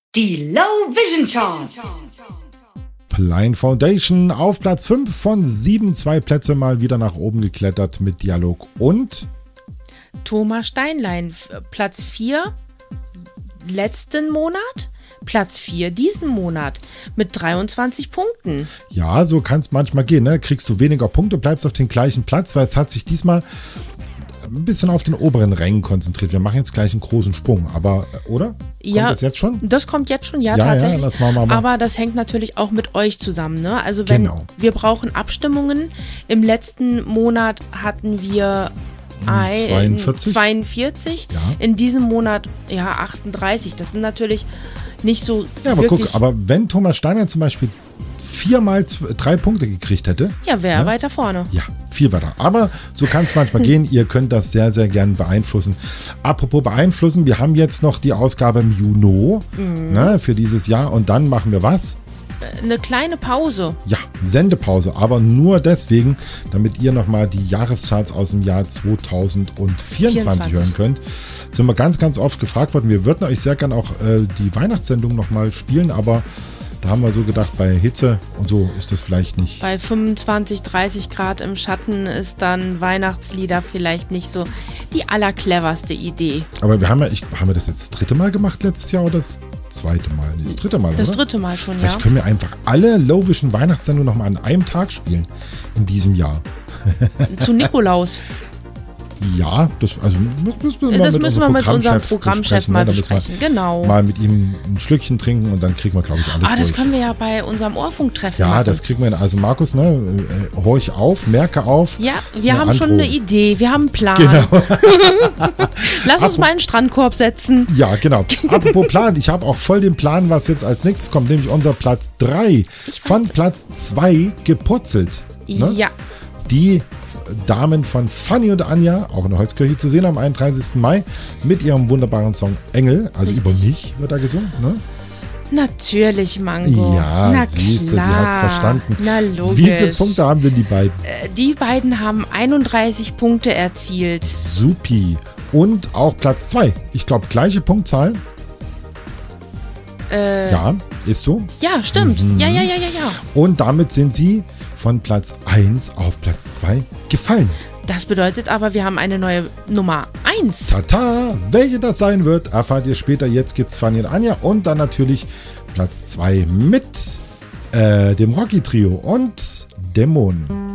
Die Low Vision Charts. Blind Foundation auf Platz 5 von 7, 2 Plätze mal wieder nach oben geklettert mit Dialog und Thomas Steinlein, Platz 4 letzten Monat, Platz 4 diesen Monat mit 23 Punkten. Ja, so kann es manchmal gehen, ne? Kriegst du weniger Punkte, bleibst auf den gleichen Platz, weil es hat sich diesmal ein bisschen auf den oberen Rängen konzentriert. Wir machen jetzt gleich einen großen Sprung, aber, oder? Ja, kommt das jetzt schon? Das kommt jetzt schon, ja tatsächlich. Ja, das machen wir mal. Aber das hängt natürlich auch mit euch zusammen, ne? Also wenn wir brauchen Abstimmungen. Im letzten Monat hatten wir 42. Ja. In diesem Monat 38. Das sind natürlich nicht so. Ja, aber guck, aber wenn Thomas Steiner zum Beispiel 4 mal 3 Punkte gekriegt hätte. Ja, wäre weiter vorne. Ja, viel weiter. Aber so kann es manchmal gehen. Ihr könnt das sehr, sehr gern beeinflussen. Apropos beeinflussen, wir haben jetzt noch die Ausgabe im Juni für dieses Jahr. Und dann machen wir was? Eine kleine Pause. Ja, Sendepause. Aber nur deswegen, damit ihr nochmal die Jahrescharts aus dem Jahr 2024 hören könnt. Sind wir ganz, ganz oft gefragt worden. Wir würden euch sehr gern auch die Weihnachtssendung nochmal spielen, aber da haben wir so gedacht, bei Hitze und so ist das vielleicht nicht. Bei 25, 30 Grad im Schatten ist dann Weihnachtslieder vielleicht nicht so die allercleverste Idee. Aber haben wir das jetzt das 3. Mal gemacht letztes Jahr oder das 2. Mal? Das 3. Mal, das oder? 3. Mal schon, vielleicht können wir einfach alle Low Vision Weihnachtssendungen nochmal an einem Tag spielen in diesem Jahr. Zu Nikolaus. Ja, das müssen wir mit unserem Programmchef mal besprechen. Genau. Mal mit ihm ein Schlückchen trinken und dann kriegen wir, glaube ich, alles das durch. können wir ja bei unserem Ohrfunktreffen machen. Ja, das kriegen wir hin. Also Markus, horch auf, merke auf. Ja, wir haben schon eine Idee, wir haben einen Plan. Genau. Lass uns mal einen Strandkorb setzen. Ja, genau. Apropos Plan, ich habe auch voll den Plan, was jetzt als nächstes kommt, nämlich unser Platz 3 von Platz 2 gepurzelt. Ne? Ja. Die Damen von Fanny und Anja, auch in der Holzkirche zu sehen am 31. Mai, mit ihrem wunderbaren Song Engel, also Richtig. Über mich wird da gesungen, ne? Natürlich, Mango. Ja, na siehst du, klar. sie hat es verstanden. Na logisch. Wie viele Punkte haben denn die beiden? Die beiden haben 31 Punkte erzielt. Supi. Und auch Platz 2. Ich glaube, gleiche Punktzahl. Ja, ist so. Ja, stimmt. Ja. Und damit sind sie von Platz 1 auf Platz 2 gefallen. Das bedeutet aber, wir haben eine neue Nummer 1. Tata! Welche das sein wird, erfahrt ihr später. Jetzt gibt's Fanny und Anja und dann natürlich Platz 2 mit dem Rocky-Trio und Dämonen.